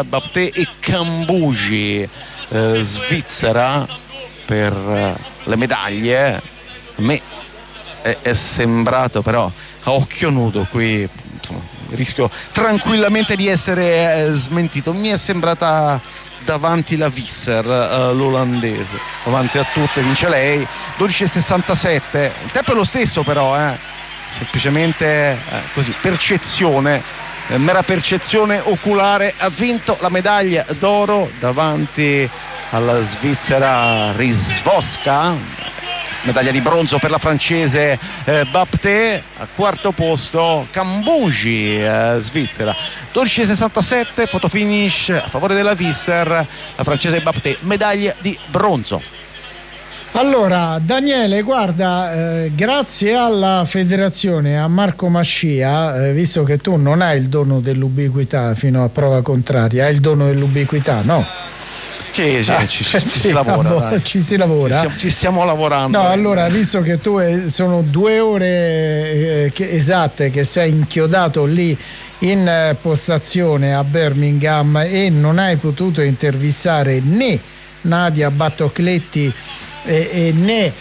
Baptiste e Cambugi, Svizzera, per le medaglie. A me è sembrato, però a occhio nudo qui, insomma, rischio tranquillamente di essere smentito, mi è sembrata davanti la Visser, l'olandese, davanti a tutte, vince lei 12,67. Il tempo è lo stesso, però semplicemente così, percezione, mera percezione oculare. Ha vinto la medaglia d'oro davanti alla Svizzera Risvoska. Medaglia di bronzo per la francese Baptiste. A quarto posto Cambugi, Svizzera, 12,67, fotofinish a favore della Visser, la francese Baptiste, medaglia di bronzo. Allora Daniele, guarda, grazie alla federazione, a Marco Mascia, visto che tu non hai il dono dell'ubiquità fino a prova contraria, hai il dono dell'ubiquità, no? Ci si lavora, ci si lavora. Ci stiamo lavorando. No, allora, visto che tu sono 2 ore esatte che sei inchiodato lì in postazione a Birmingham e non hai potuto intervistare né Nadia Battocletti né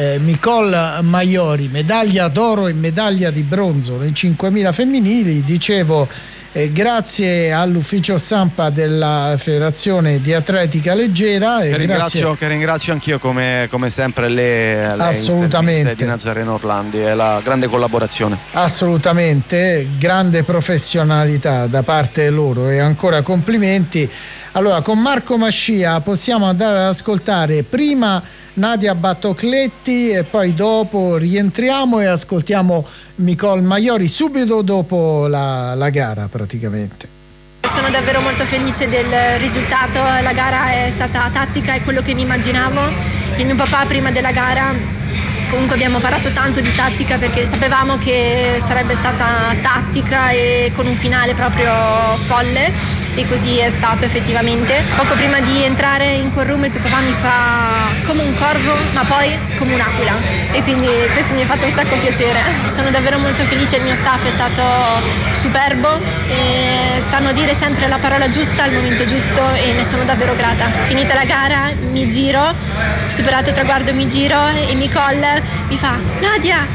Micol Maiori, medaglia d'oro e medaglia di bronzo nei 5.000 femminili, dicevo, grazie all'ufficio stampa della Federazione di Atletica Leggera che ringrazio anch'io come sempre le assolutamente di Nazareno Orlandi e la grande collaborazione. Assolutamente, grande professionalità da parte loro e ancora complimenti. Allora, con Marco Mascia possiamo andare ad ascoltare prima Nadia Battocletti e poi dopo rientriamo e ascoltiamo Micol Maiori subito dopo la gara praticamente. Sono davvero molto felice del risultato, la gara è stata tattica, è quello che mi immaginavo. Il mio papà prima della gara, comunque abbiamo parlato tanto di tattica perché sapevamo che sarebbe stata tattica e con un finale proprio folle, e così è stato effettivamente. Poco prima di entrare in quel room il mio papà mi fa come un corvo ma poi come un'aquila, e quindi questo mi ha fatto un sacco piacere. Sono davvero molto felice, il mio staff è stato superbo e sanno dire sempre la parola giusta al momento giusto e ne sono davvero grata. Finita la gara mi giro, superato il traguardo mi giro e Nicole mi fa Nadia,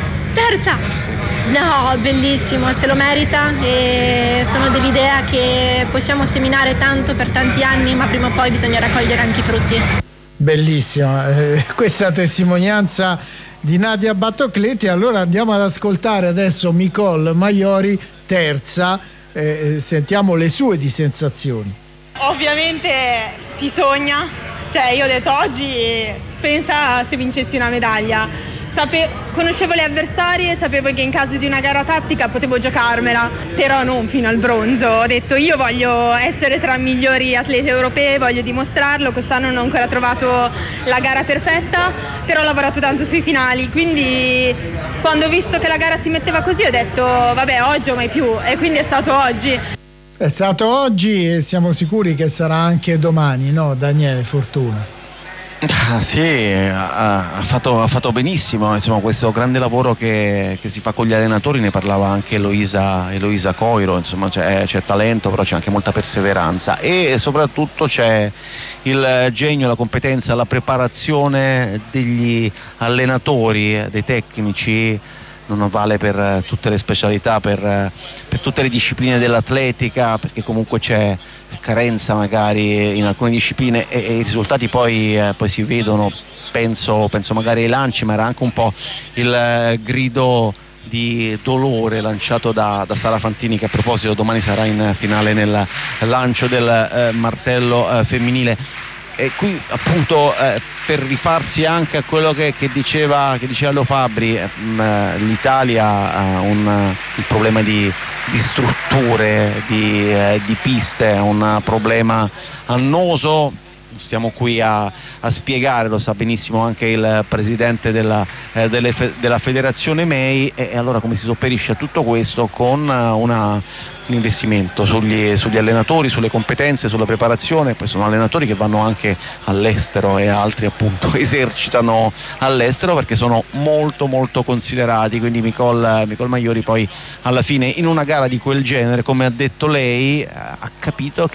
terza! No, bellissimo, se lo merita e sono dell'idea che possiamo seminare tanto per tanti anni, ma prima o poi bisogna raccogliere anche i frutti. Bellissima questa testimonianza di Nadia Battocletti. Allora andiamo ad ascoltare adesso Micol Maiori, terza, sentiamo le sue di sensazioni. Ovviamente si sogna, cioè io ho detto oggi pensa se vincessi una medaglia. Conoscevo le avversarie, sapevo che in caso di una gara tattica potevo giocarmela, però non fino al bronzo. Ho detto io voglio essere tra i migliori atlete europee, voglio dimostrarlo. Quest'anno non ho ancora trovato la gara perfetta, però ho lavorato tanto sui finali, quindi quando ho visto che la gara si metteva così ho detto vabbè, oggi o mai più, e quindi è stato oggi. È stato oggi e siamo sicuri che sarà anche domani, no Daniele Fortuna? Sì, ha fatto benissimo, insomma, questo grande lavoro che si fa con gli allenatori. Ne parlava anche Eloisa Coiro, insomma c'è talento, però c'è anche molta perseveranza e soprattutto c'è il genio, la competenza, la preparazione degli allenatori, dei tecnici. Non vale per tutte le specialità, per tutte le discipline dell'atletica, perché comunque c'è carenza magari in alcune discipline e i risultati poi si vedono. Penso magari ai lanci, ma era anche un po' il grido di dolore lanciato da Sara Fantini, che a proposito domani sarà in finale nel lancio del martello femminile. E qui appunto per rifarsi anche a quello che diceva Leo Fabbri, l'Italia ha un problema di strutture, di piste, un problema annoso. Stiamo qui a spiegare, lo sa benissimo anche il presidente della federazione MEI, e allora come si sopperisce a tutto questo con un investimento sugli allenatori, sulle competenze, sulla preparazione. Poi sono allenatori che vanno anche all'estero e altri appunto esercitano all'estero perché sono molto molto considerati, quindi Micol Maiori poi alla fine in una gara di quel genere, come ha detto lei, ha capito